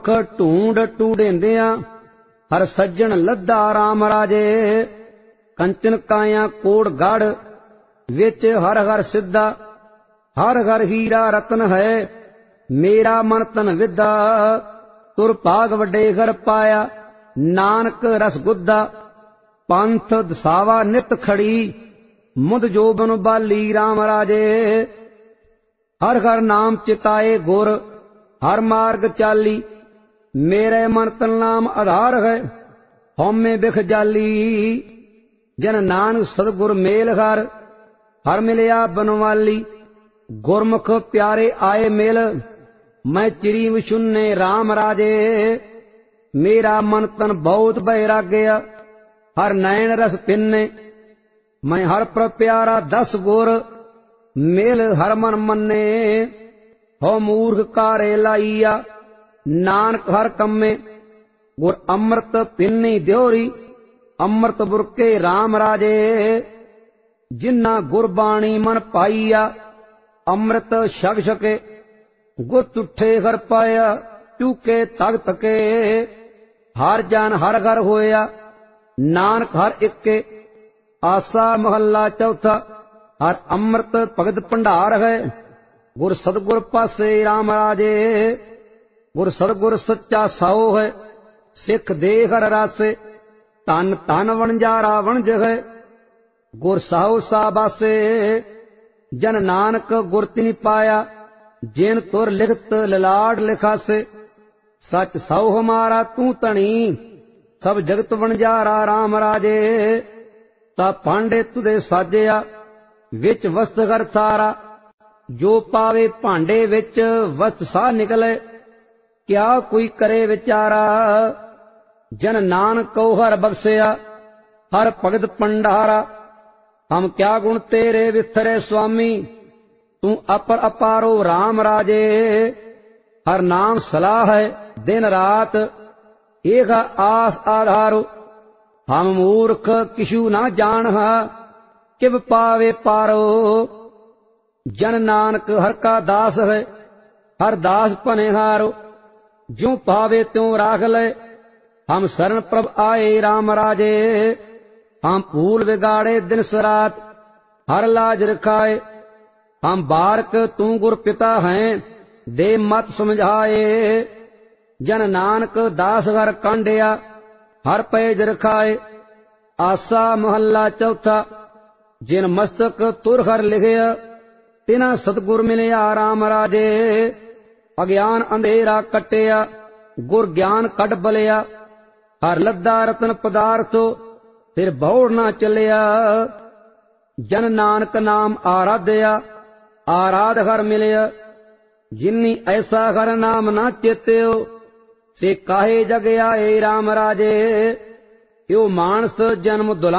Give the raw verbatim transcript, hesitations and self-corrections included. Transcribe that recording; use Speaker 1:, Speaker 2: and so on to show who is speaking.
Speaker 1: ਢੂੰਡ ਟੂੜੇਂਦਿਆਂ ਹਰ ਸੱਜਣ ਲੱਦਾ ਰਾਮ ਰਾਜੇ। ਕੰਚਨ ਕਾਇਆ ਕੋੜ ਗੜ ਵਿੱਚ ਹਰ ਹਰ ਸਿੱਧਾ, ਹਰ ਹਰ ਹੀਰਾ ਰਤਨ ਹੈ ਮੇਰਾ ਮਨ ਤਨ ਵਿਦਾ। ਤੁਰ ਭਾਗ ਵੱਡੇ ਘਰ ਪਾਇਆ ਨਾਨਕ ਰਸ ਗੁੱਦਾ। ਪੰਥ ਦਸਾਵਾ ਨਿਤ ਖੜੀ ਮੁਦ ਜੋਬਨ ਬਾਲੀ ਰਾਮ ਰਾਜੇ। ਹਰ ਹਰ ਨਾਮ ਚਿਤਾਏ ਗੁਰ ਹਰ ਮਾਰਗ ਚਾਲੀ। ਮੇਰੇ ਮਨ ਤਨ ਨਾਮ ਆਧਾਰ ਹੈ ਹਉਮੈ ਬਿਖ ਜਾਲੀ। ਜਨ ਨਾਨਕ ਸਤਿਗੁਰ ਮੇਲ ਹਰ ਹਰ ਮਿਲਿਆ ਬਨਵਾਲੀ। ਗੁਰਮੁਖ ਪਿਆਰੇ ਆਏ ਮਿਲ ਮੈਂ ਚਿਰੀ ਵਿਸ਼ੁੰਨੇ ਰਾਮ ਰਾਜੇ। ਮੇਰਾ ਮਨ ਤਨ ਬਹੁਤ ਬੈਰਾਗਿਆ ਹਰ ਨੈਣ ਰਸ ਪਿੰਨੇ। ਮੈਂ ਹਰ ਪ੍ਰ ਪਿਆਰਾ ਦਸ ਗੁਰ ਮੇਲ ਹਰ ਮਨ ਮੰਨੇ। ਹੋ ਮੂਰਖ ਕਾਰੇ ਲਾਈਆ ਨਾਨਕ ਹਰ ਕੰਮੇ। ਗੁਰ ਅੰਮ੍ਰਿਤ ਪਿੰਨੀ ਦਿਉਰੀ ਅੰਮ੍ਰਿਤ ਬੁਰਕੇ ਰਾਮ ਰਾਜੇ। ਜਿਨ੍ਹਾਂ ਗੁਰਬਾਣੀ ਮਨ ਪਾਈਆ ਅੰਮ੍ਰਿਤ ਛਕ ਛਕੇ। ਗੁਰ ਤੁਠੇ ਹਰ ਪਾਇਆ ਚੂਕੇ ਤਖਤ ਕੇ। ਹਰ ਜਨ ਹਰ ਘਰ ਹੋਇਆ ਨਾਨਕ ਹਰ ਇੱਕੇ। ਆਸਾ ਮਹੱਲਾ ਚੌਥਾ। ਹਰ ਅੰਮ੍ਰਿਤ ਭਗਤ ਭੰਡਾਰ ਹੈ ਗੁਰ ਸਤਿਗੁਰ ਪਾਸੇ ਰਾਮ ਰਾਜੇ। ਗੁਰ ਸਤਿਗੁਰ ਸੱਚਾ ਸਾਉ ਹੈ ਸਿੱਖ ਦੇ ਹਰ ਰਾਸੇ। ਧਨ ਧਨ ਵਣਜਾਰਾ ਵਣਜ ਹੈ ਗੁਰ ਸਾਉ ਸਾਬਾਸੇ। ਜਨ ਨਾਨਕ ਗੁਰ ਤਿਨਿ ਪਾਇਆ ਜਿਨ ਤੁਰ ਲਿਖਤ ਲਲਾੜ ਲਿਖਾਸੇ। ਸੱਚ ਸਾਉ ਹਮਾਰਾ ਤੂੰ ਧਣੀ ਸਭ ਜਗਤ ਵਣਜਾਰਾ ਰਾਮ ਰਾਜੇ। ਤਾ ਭਾਂਡੇ ਤੁਦੇ ਸਾਜਿਆ ਵਿੱਚ ਵਸਤ ਘਰ ਸਾਰਾ। ਜੋ ਪਾਵੇ ਭਾਂਡੇ ਵਿੱਚ ਵਸਤ ਸਾਹ ਨਿਕਲੇ ਕਿਆ ਕੋਈ ਕਰੇ ਵਿਚਾਰਾ। ਜਨ ਨਾਨਕ ਕਉ ਹਰ ਬਖਸਿਆ ਹਰ ਭਗਤ ਭੰਡਾਰਾ। ਹਮ ਕਿਆ ਗੁਣ ਤੇਰੇ ਵਿਸਰੇ ਸੁਆਮੀ ਤੂੰ ਅਪਰ ਅਪਾਰੋ ਰਾਮ ਰਾਜੇ। ਹਰ ਨਾਮ ਸਲਾਹ ਹੈ ਦਿਨ ਰਾਤ ਏਕ ਆਸ ਆਧਾਰੋ। ਹਮ ਮੂਰਖ ਕਿਛੂ ਨਾ ਜਾਣਹਾ ਕਿਵ ਪਾਵੇ ਪਾਰੋ। ਜਨ ਨਾਨਕ ਹਰ ਕਾ ਦਾਸ ਹੈ ਹਰ ਦਾਸ ਭਨਿਹਾਰੋ। ਜਿਉ ਪਾਵੇ ਤਿਉ ਰਾਖ ਲੈ ਹਮ ਸਰਨ ਪ੍ਰਭ ਆਏ ਰਾਮ ਰਾਜੇ। ਹਮ ਭੂਲ ਵਿਗਾੜੇ ਦਿਨ ਸਰਾਤ ਹਰ ਲਾਜ ਰਖਾਏ। ਹਮ ਬਾਰਕ ਤੂੰ ਗੁਰ ਪਿਤਾ ਹੈ ਦੇ ਮਤ ਸਮਝਾਏ। ਜਨ ਨਾਨਕ ਦਾਸ ਹਰ ਕਾਂਡਿਆ ਹਰ ਪੈਜ ਰਖਾਏ। ਆਸਾ ਮਹੱਲਾ ਚੌਥਾ। ਜਿਨ ਮਸਤਕ ਤੁਰ ਹਰ ਲਿਖਿਆ ਤਿਨਾ ਸਤਿਗੁਰ ਮਿਲਿਆ ਰਾਮ ਰਾਜੇ। ਅਗਿਆਨ ਅੰਧੇਰਾ ਕੱਟਿਆ ਗੁਰ ਗਿਆਨ ਕੱਢ ਬਲਿਆ। ਹਰ ਲੱਦਾ ਰਤਨ ਪਦਾਰਥੋ ਫਿਰ ਬੌੜ ਨਾ ਚੱਲਿਆ। ਜਨ ਨਾਨਕ ਨਾਮ ਆਰਾਧਿਆ ਆਰਾਧ ਹਰ ਮਿਲਿਆ। ਜਿਨੀ ਐਸਾ ਹਰ ਨਾਮ ਨਾ ਚੇਤਿਓ ਸੇ ਕਾਹੇ ਜਗ ਆਏ ਰਾਮ ਰਾਜੇ। ਇਉ ਮਾਨਸ ਜਨਮ ਦੁਲਾ